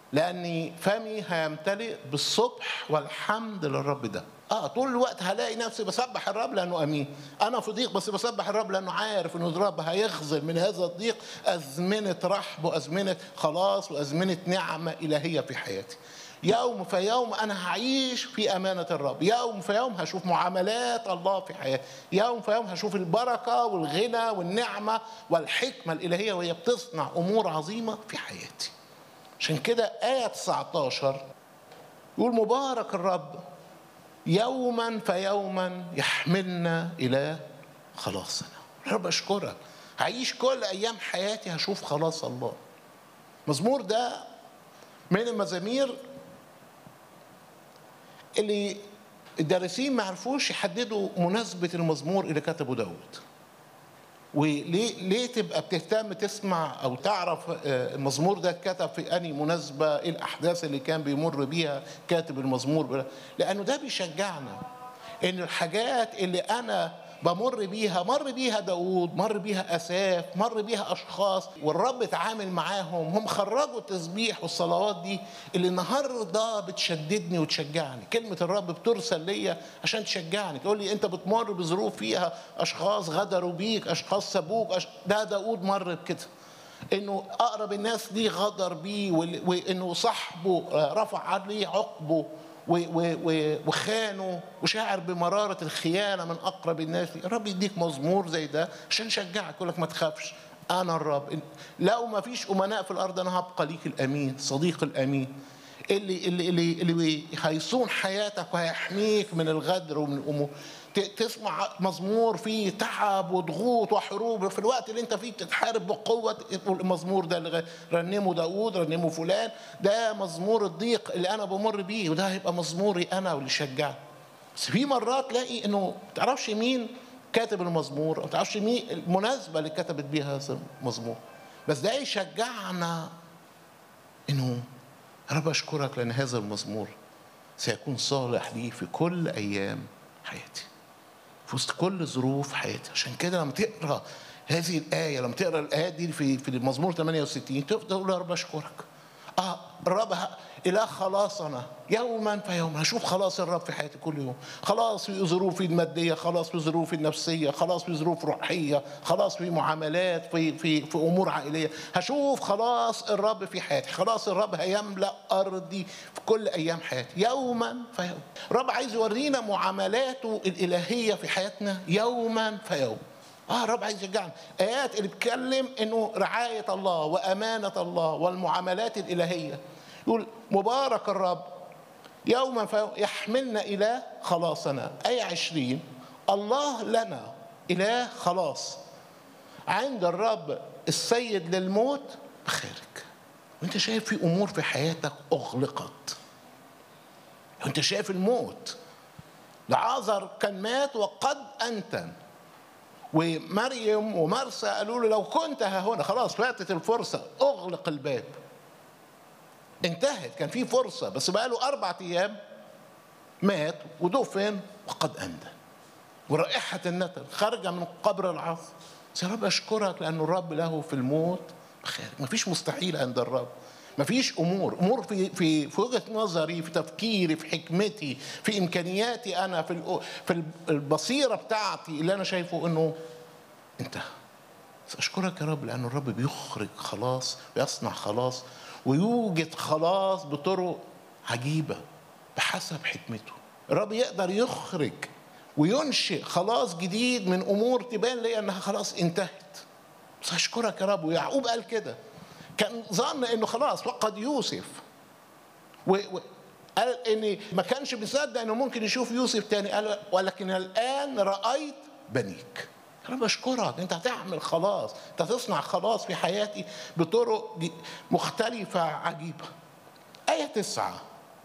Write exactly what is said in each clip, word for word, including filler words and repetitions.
لأني فمي هيمتلئ بالصبح والحمد للرب ده. اه طول الوقت هلاقي نفسي بسبح الرب لأنه أمين. أنا في ضيق بس بسبح الرب لأنه عارف إنه الرب هيخزن من هذا الضيق أزمنة رحب وأزمنة خلاص وأزمنة نعمة إلهية في حياتي. يوم في يوم أنا هعيش في أمانة الرب، يوم في يوم هشوف معاملات الله في حياتي، يوم في يوم هشوف البركة والغنى والنعمة والحكمة الإلهية وهي بتصنع أمور عظيمة في حياتي. عشان كده آية تسعة عشر يقول مبارك الرب يوما فيوما يحملنا إلى خلاصنا. رب أشكرك، هعيش كل أيام حياتي هشوف خلاص الله. مزمور ده من المزامير اللي الدارسين ما عرفوش يحددوا مناسبة المزمور اللي كتبه داود. وليه ليه تبقى بتهتم تسمع او تعرف المزمور ده اتكتب في انهي مناسبه، ايه الاحداث اللي كان بيمر بيها كاتب المزمور؟ لانه ده بيشجعنا ان الحاجات اللي انا بمر بيها مر بيها داود، مر بيها اساف، مر بيها اشخاص والرب اتعامل معاهم، هم خرجوا التسبيح والصلوات دي اللي النهارده بتشددني وتشجعني. كلمه الرب بترسل ليا عشان تشجعني، تقول لي انت بتمر بظروف فيها اشخاص غدروا بيك، اشخاص سابوك. أش... ده داود مر بكده، انه اقرب الناس ليه غدر بيه، وانه صاحبه رفع عليه عقبه وخانوا وشاعر بمرارة الخيانة من أقرب الناس. الرب يديك مزمور زي ده عشان يشجعك، يقول لك ما تخافش أنا الرب، لو ما فيش أمناء في الأرض أنا هبقى ليك الأمين، صديق الأمين اللي اللي اللي, اللي هيصون حياتك وهيحميك من الغدر ومن الأمور. تسمع مزمور فيه تعب وضغوط وحروب في الوقت اللي انت فيه بتتحارب بقوه، المزمور ده اللي رنمه داود، رنمه فلان، ده مزمور الضيق اللي انا بمر بيه، وده هيبقى مزموري انا واللي شجعني. بس في مرات تلاقي انه ما تعرفش مين كاتب المزمور، ما تعرفش مين المناسبه اللي كتبت بيها هذا المزمور، بس ده يشجعنا انه يا رب اشكرك لان هذا المزمور سيكون صالح لي في كل ايام حياتي، في وسط كل ظروف حياتي. عشان كده لما تقرا هذه الايه، لما تقرا الايات دي في في المزمور ثمانية وستين تفضل تقول يا رب اشكرك. اه الرب اله خلاصنا يوما فيوما، هشوف خلاص الرب في حياتي كل يوم. خلاص في ظروفي الماديه، خلاص في ظروفي النفسيه، خلاص في ظروف روحيه، خلاص في معاملات، في في في امور عائليه، هشوف خلاص الرب في حياتي. خلاص الرب هيملا ارضي في كل ايام حياتي يوما فيوم. الرب عايز يورينا معاملاته الالهيه في حياتنا يوما فيوم. اه الرب عايز يشجعنا. ايات اللي بتكلم انه رعايه الله وامانه الله والمعاملات الالهيه. يقول مبارك الرب يوما فيوم يحملنا الى خلاصنا. ايه عشرين الله لنا اله خلاص، عند الرب السيد للموت بخارج. وانت شايف في امور في حياتك اغلقت، وانت شايف الموت. لعازر كان مات وقد انتن، ومريم ومرسى قالوا له لو كنت ها هنا، خلاص فاتت الفرصة، اغلق الباب، انتهت، كان في فرصة، بس بقى له أربعة أيام مات ودفن وقد أندى، ورائحة النتن خارجة من قبر العصر. يا رب أشكرك لأن الرب له في الموت خارج. مفيش مستحيل عند الرب، مفيش أمور أمور في في في وجهة نظري، في تفكيري، في حكمتي، في إمكانياتي أنا، في في البصيرة بتاعتي اللي أنا شايفه إنه انتهى. أشكرك يا رب لأن الرب بيخرج خلاص، بيصنع خلاص، ويوجد خلاص بطرق عجيبة بحسب حكمته. الرب يقدر يخرج وينشئ خلاص جديد من أمور تبان لي أنها خلاص انتهت. بس أشكرك يا رب. ويعقوب قال كده، كان ظن أنه خلاص فقد يوسف، وقال أن ما كانش بيصدق أنه ممكن يشوف يوسف تاني، قال ولكن الآن رأيت بنيك. يا رب أشكرك، أنت هتعمل خلاص، أنت هتصنع خلاص في حياتي بطرق مختلفة عجيبة. آية تسعة،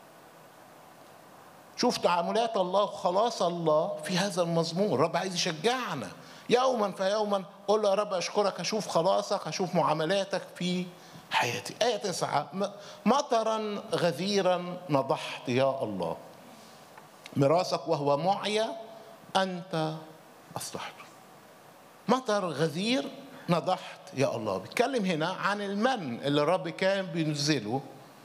شوف تعاملات الله وخلاص الله في هذا المزمور. الرب عايز يشجعنا يوما فيوما. قول له يا رب أشكرك، هشوف خلاصك، هشوف معاملاتك في حياتي. آية تسعة، مطرا غزيرا نضحت يا الله، ميراثك وهو معيا أنت أصلحته. مطر غزير نضحت يا الله. بيتكلم هنا عن المن اللي الرب كان بينزله